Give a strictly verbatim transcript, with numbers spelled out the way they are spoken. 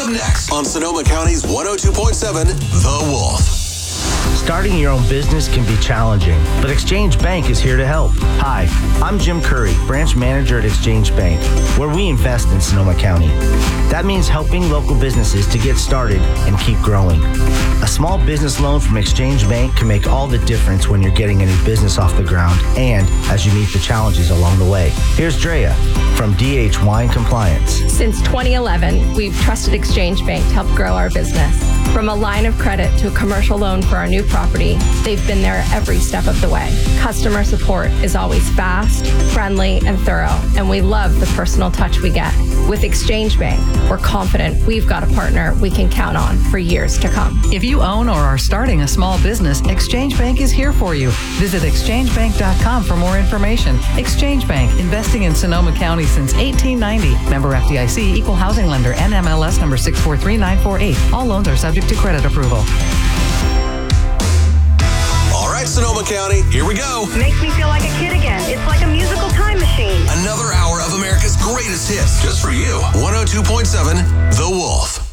up next on Sonoma County's one oh two point seven The Wolf. Starting your own business can be challenging, but Exchange Bank is here to help. Hi, I'm Jim Curry, branch manager at Exchange Bank, where we invest in Sonoma County. That means helping local businesses to get started and keep growing. A small business loan from Exchange Bank can make all the difference when you're getting a new business off the ground and as you meet the challenges along the way. Here's Drea from D H Wine Compliance. Since twenty eleven, we've trusted Exchange Bank to help grow our business. From a line of credit to a commercial loan for our new property, they've been there every step of the way. Customer support is always fast, friendly, and thorough, and we love the personal touch we get. With Exchange Bank, we're confident we've got a partner we can count on for years to come. If you own or are starting a small business, Exchange Bank is here for you. Visit exchange bank dot com for more information. Exchange Bank, investing in Sonoma County since eighteen ninety. Member F D I C, Equal Housing Lender, N M L S number six four three nine four eight. All loans are subject to credit approval. All right, Sonoma County, here we go. Makes me feel like a kid again. It's like a musical time machine. Another hour of America's greatest hits just for you. one oh two point seven The Wolf.